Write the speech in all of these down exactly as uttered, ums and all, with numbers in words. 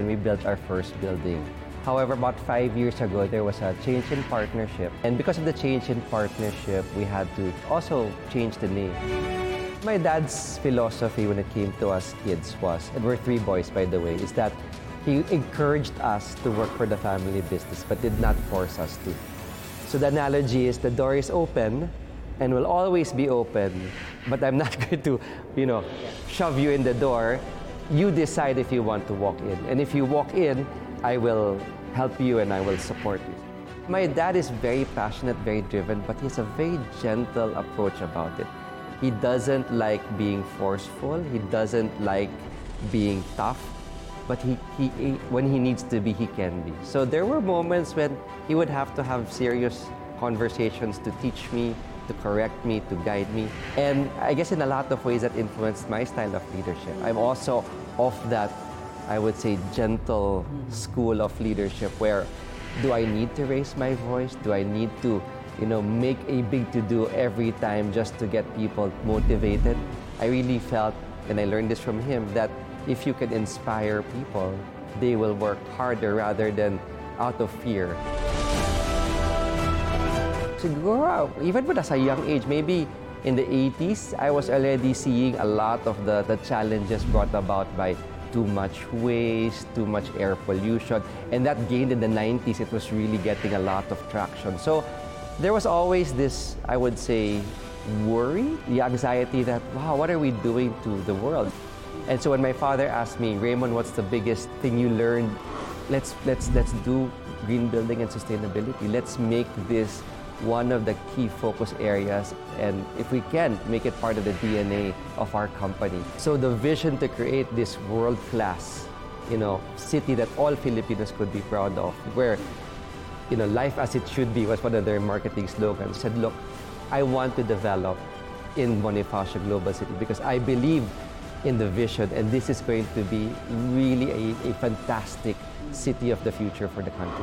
we built our first building. However, about five years ago, there was a change in partnership. And because of the change in partnership, we had to also change the name. My dad's philosophy when it came to us kids was, and we're three boys, by the way, is that he encouraged us to work for the family business, but did not force us to. So the analogy is the door is open and will always be open, but I'm not going to, you know, shove you in the door. You decide if you want to walk in. And if you walk in, I will help you and I will support you. My dad is very passionate, very driven, but he has a very gentle approach about it. He doesn't like being forceful. He doesn't like being tough. But he, he, he, when he needs to be, he can be. So there were moments when he would have to have serious conversations to teach me, to correct me, to guide me. And I guess in a lot of ways that influenced my style of leadership. I'm also of that, I would say, gentle school of leadership where do I need to raise my voice? Do I need to, you know, make a big to-do every time just to get people motivated? I really felt, and I learned this from him, that if you can inspire people, they will work harder rather than out of fear. Siguro, even when as a young age, maybe in the eighties, I was already seeing a lot of the, the challenges brought about by too much waste, too much air pollution, and that gained in the nineties, it was really getting a lot of traction. So there was always this, I would say, worry, the anxiety that, wow, what are we doing to the world? And so when my father asked me, Raymond, what's the biggest thing you learned? Let's, let's, let's do green building and sustainability. Let's make this one of the key focus areas, and if we can, make it part of the D N A of our company. So the vision to create this world-class, you know, city that all Filipinos could be proud of, where, you know, life as it should be was one of their marketing slogans. Said, look, I want to develop in Bonifacio Global City because I believe in the vision, and this is going to be really a, a fantastic city of the future for the country.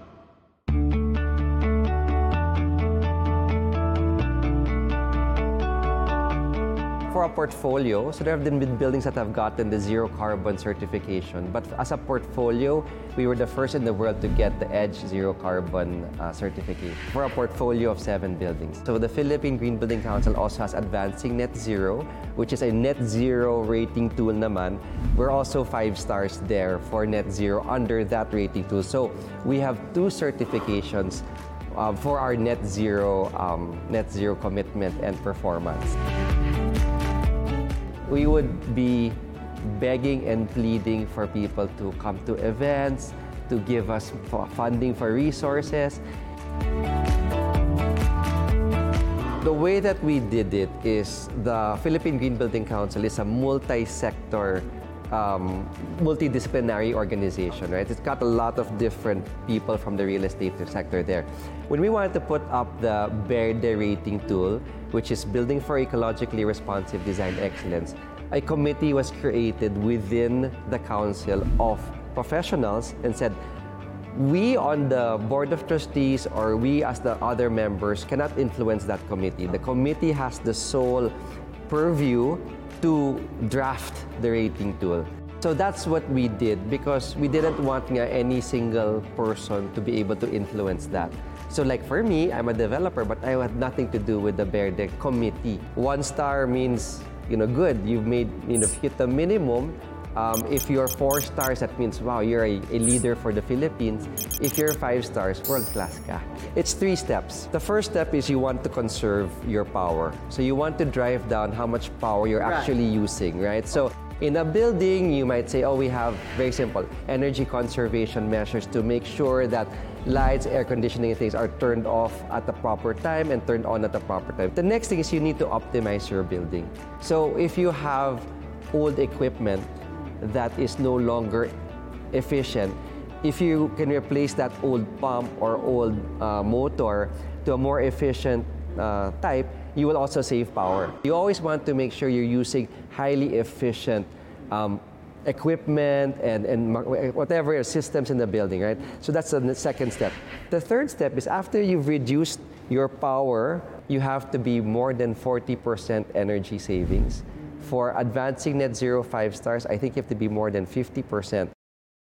For a portfolio, so there have been buildings that have gotten the zero carbon certification, but as a portfolio, we were the first in the world to get the EDGE zero carbon uh, certificate for a portfolio of seven buildings. So the Philippine Green Building Council also has Advancing Net Zero, which is a net zero rating tool naman. We're also five stars there for net zero under that rating tool. So we have two certifications uh, for our net zero, um, net zero commitment and performance. We would be begging and pleading for people to come to events, to give us funding for resources. The way that we did it is the Philippine Green Building Council is a multi-sector, um, multidisciplinary organization, right? It's got a lot of different people from the real estate sector there. When we wanted to put up the Verde rating tool, which is Building for Ecologically Responsive Design Excellence, a committee was created within the council of professionals and said, we on the board of trustees or we as the other members cannot influence that committee. The committee has the sole purview to draft the rating tool. So that's what we did because we didn't want uh, any single person to be able to influence that. So like for me, I'm a developer, but I had nothing to do with the Verde committee. One star means, you know, good. You've made, you know, hit the minimum. Um, if you're four stars, that means, wow, you're a, a leader for the Philippines. If you're five stars, world-class ka. It's three steps. The first step is you want to conserve your power. So you want to drive down how much power you're Right. actually using, right? So in a building, you might say, oh, we have, very simple, energy conservation measures to make sure that lights, air conditioning, and things are turned off at the proper time and turned on at the proper time. The next thing is you need to optimize your building. So if you have old equipment that is no longer efficient, if you can replace that old pump or old uh, motor to a more efficient uh, type, you will also save power. You always want to make sure you're using highly efficient um, equipment and, and whatever systems in the building, right? So that's the second step. The third step is after you've reduced your power, you have to be more than forty percent energy savings. For advancing net zero five stars, I think you have to be more than fifty percent.